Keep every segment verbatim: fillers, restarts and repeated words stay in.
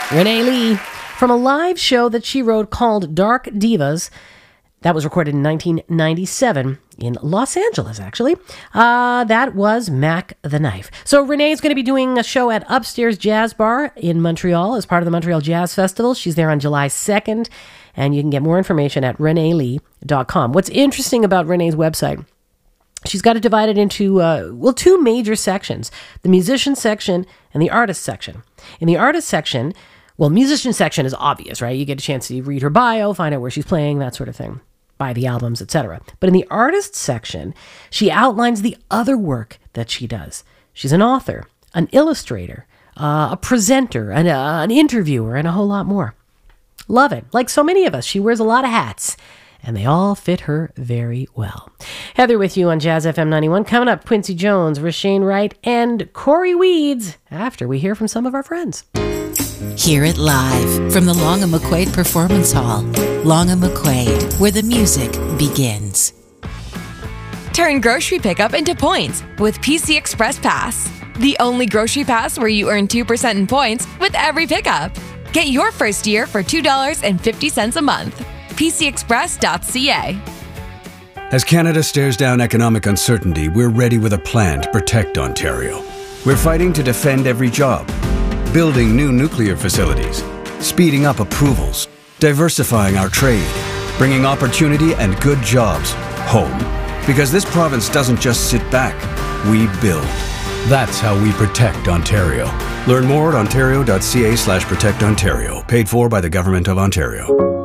Renee Lee, from a live show that she wrote called Dark Divas. That was recorded in nineteen ninety-seven in Los Angeles, actually. Uh, that was Mac the Knife. So Renee's going to be doing a show at Upstairs Jazz Bar in Montreal as part of the Montreal Jazz Festival. She's there on July second, and you can get more information at renee lee dot com. What's interesting about Renee's website, she's got it divided into, uh, well, two major sections, the musician section and the artist section. In the artist section, well, musician section is obvious, right? You get a chance to read her bio, find out where she's playing, that sort of thing, buy the albums, et cetera. But in the artist section, she outlines the other work that she does. She's an author, an illustrator, uh, a presenter, an, uh, an interviewer, and a whole lot more. Love it. Like so many of us, she wears a lot of hats, and they all fit her very well. Heather with you on Jazz F M ninety-one. Coming up, Quincy Jones, Rashane Wright, and Corey Weeds after we hear from some of our friends. Hear it live from the Long and McQuaid Performance Hall. Long and McQuaid, where the music begins. Turn grocery pickup into points with P C Express Pass. The only grocery pass where you earn two percent in points with every pickup. Get your first year for two dollars and fifty cents a month. p c express dot c a. As Canada stares down economic uncertainty, we're ready with a plan to protect Ontario. We're fighting to defend every job, building new nuclear facilities, speeding up approvals, diversifying our trade, bringing opportunity and good jobs home. Because this province doesn't just sit back, we build. That's how we protect Ontario. Learn more at ontario dot c a slash protect ontario. Paid for by the Government of Ontario.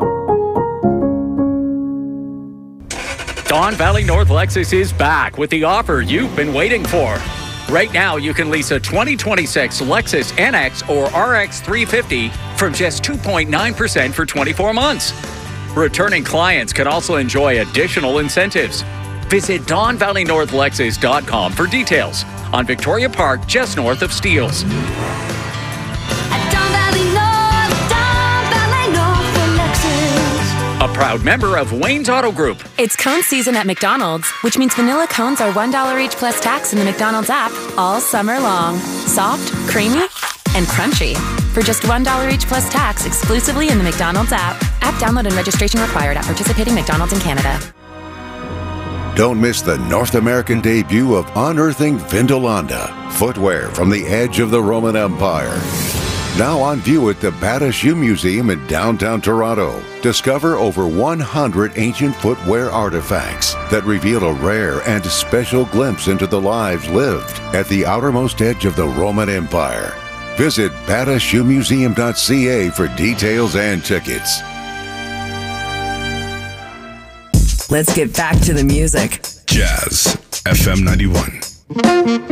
Don Valley North Lexus is back with the offer you've been waiting for. Right now, you can lease a twenty twenty-six Lexus N X or R X three fifty from just two point nine percent for twenty-four months. Returning clients can also enjoy additional incentives. Visit don valley north lexus dot com for details on Victoria Park, just north of Steeles. A proud member of Wayne's Auto Group. It's cone season at McDonald's, which means vanilla cones are one dollar each plus tax in the McDonald's app all summer long. Soft, creamy, and crunchy. For just one dollar each plus tax exclusively in the McDonald's app. App download and registration required at participating McDonald's in Canada. Don't miss the North American debut of Unearthing Vindolanda, footwear from the edge of the Roman Empire. Now on view at the Bata Shoe Museum in downtown Toronto. Discover over one hundred ancient footwear artifacts that reveal a rare and special glimpse into the lives lived at the outermost edge of the Roman Empire. Visit bata shoe museum dot c a for details and tickets. Let's get back to the music. Jazz F M ninety-one.